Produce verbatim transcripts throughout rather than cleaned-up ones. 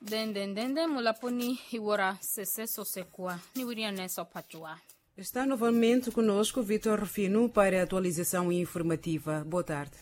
Dendendende mulapuni iwora sese sosekua ni wiriane sopachua. Está novamente conosco Vitor Rufino para a atualização informativa. Boa tarde.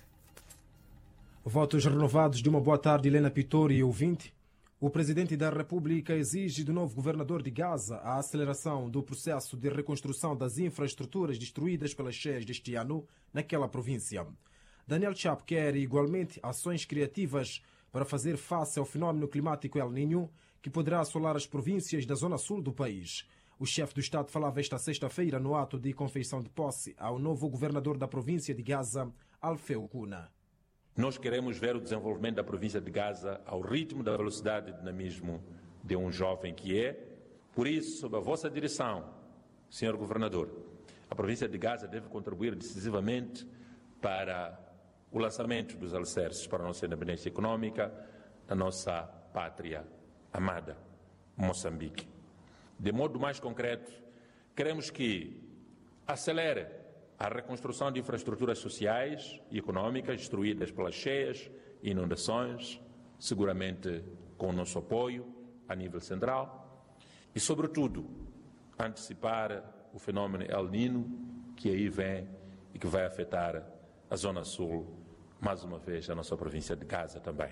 Votos renovados de uma boa tarde, Helena Pitori e ouvinte. O Presidente da República exige do novo governador de Gaza a aceleração do processo de reconstrução das infraestruturas destruídas pelas cheias deste ano naquela província. Daniel Chapo quer igualmente ações criativas para fazer face ao fenômeno climático El Niño, que poderá assolar as províncias da zona sul do país. O chefe do Estado falava esta sexta-feira no ato de confeição de posse ao novo governador da província de Gaza, Alfeu Cuna. Nós queremos ver o desenvolvimento da província de Gaza ao ritmo da velocidade e dinamismo de um jovem que é. Por isso, sob a vossa direção, senhor governador, a província de Gaza deve contribuir decisivamente para o lançamento dos alicerces para a nossa independência econômica da nossa pátria amada, Moçambique. De modo mais concreto, queremos que acelere a reconstrução de infraestruturas sociais e econômicas destruídas pelas cheias e inundações, seguramente com o nosso apoio a nível central, e, sobretudo, antecipar o fenômeno El Niño que aí vem e que vai afetar a Zona Sul, mais uma vez a nossa província de Gaza também.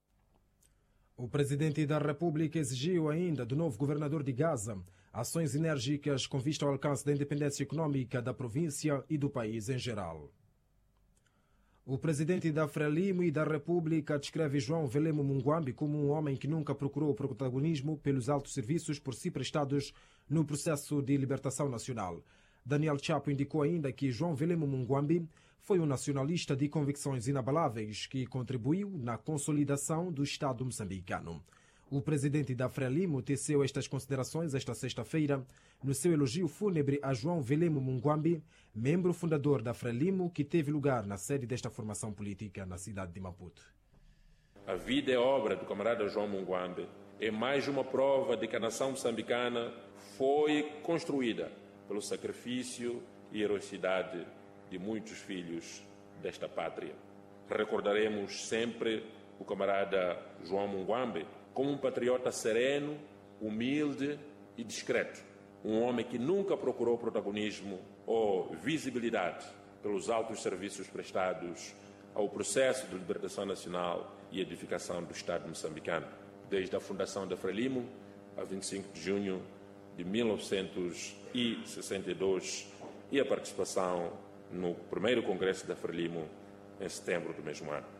O Presidente da República exigiu ainda do novo governador de Gaza ações enérgicas com vista ao alcance da independência econômica da província e do país em geral. O Presidente da Frelimo e da República descreve João Velemo Munguambi como um homem que nunca procurou protagonismo pelos altos serviços por si prestados no processo de libertação nacional. Daniel Chapo indicou ainda que João Velemo Munguambi foi um nacionalista de convicções inabaláveis que contribuiu na consolidação do Estado moçambicano. O presidente da Frelimo teceu estas considerações esta sexta-feira no seu elogio fúnebre a João Velemo Munguambi, membro fundador da Frelimo, que teve lugar na sede desta formação política na cidade de Maputo. A vida e obra do camarada João Munguambi é mais uma prova de que a nação moçambicana foi construída pelo sacrifício e heroicidade de muitos filhos desta pátria. Recordaremos sempre o camarada João Munguambi como um patriota sereno, humilde e discreto. Um homem que nunca procurou protagonismo ou visibilidade pelos altos serviços prestados ao processo de libertação nacional e edificação do Estado moçambicano. Desde a fundação da Frelimo, a vinte e cinco de junho de mil novecentos e sessenta e dois, e a participação no primeiro Congresso da Frelimo em setembro do mesmo ano.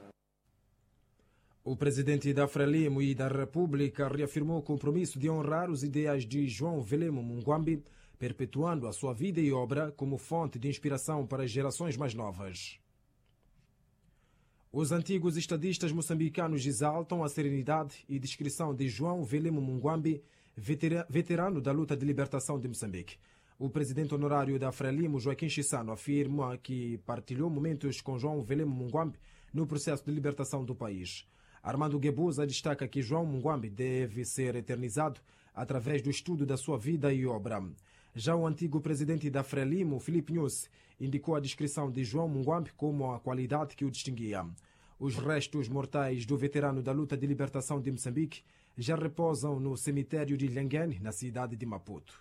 O presidente da Frelimo e da República reafirmou o compromisso de honrar os ideais de João Velemo Munguambi, perpetuando a sua vida e obra como fonte de inspiração para as gerações mais novas. Os antigos estadistas moçambicanos exaltam a serenidade e discrição de João Velemo Munguambi, veterano da luta de libertação de Moçambique. O presidente honorário da Frelimo, Joaquim Chissano, afirma que partilhou momentos com João Velemo Munguambi no processo de libertação do país. Armando Guebuza destaca que João Munguambi deve ser eternizado através do estudo da sua vida e obra. Já o antigo presidente da Frelimo, Filipe Nunes, indicou a descrição de João Munguambi como a qualidade que o distinguia. Os restos mortais do veterano da luta de libertação de Moçambique já repousam no cemitério de Lhanguene, na cidade de Maputo.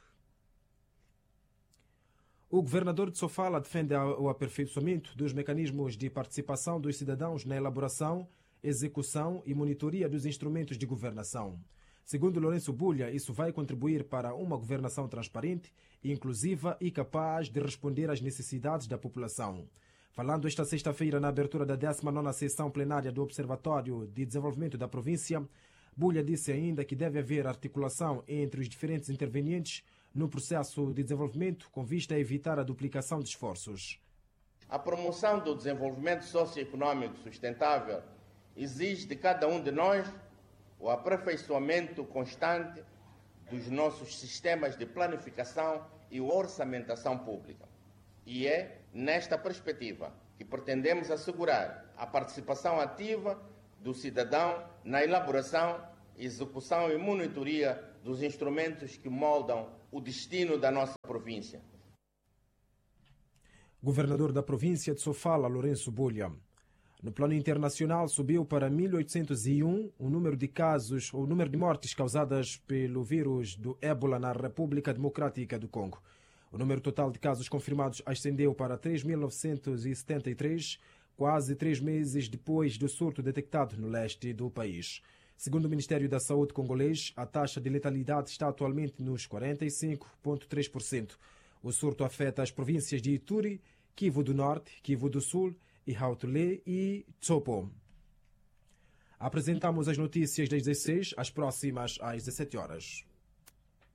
O governador de Sofala defende o aperfeiçoamento dos mecanismos de participação dos cidadãos na elaboração, execução e monitoria dos instrumentos de governação. Segundo Lourenço Bulha, isso vai contribuir para uma governação transparente, inclusiva e capaz de responder às necessidades da população. Falando esta sexta-feira na abertura da décima nona sessão plenária do Observatório de Desenvolvimento da Província, Bulha disse ainda que deve haver articulação entre os diferentes intervenientes no processo de desenvolvimento com vista a evitar a duplicação de esforços. A promoção do desenvolvimento socioeconômico sustentável exige de cada um de nós o aperfeiçoamento constante dos nossos sistemas de planificação e orçamentação pública. E é nesta perspectiva que pretendemos assegurar a participação ativa do cidadão na elaboração, execução e monitoria dos instrumentos que moldam o destino da nossa província. Governador da província de Sofala, Lourenço Bulha. No plano internacional, subiu para mil oitocentos e um o número de casos, o número de mortes causadas pelo vírus do ébola na República Democrática do Congo. O número total de casos confirmados ascendeu para três mil novecentos e setenta e três, quase três meses depois do surto detectado no leste do país. Segundo o Ministério da Saúde congolês, a taxa de letalidade está atualmente nos quarenta e cinco vírgula três por cento. O surto afeta as províncias de Ituri, Kivu do Norte, Kivu do Sul, e Haut-Ulé e Tsopo. Apresentamos as notícias das dezesseis, as próximas às dezessete horas.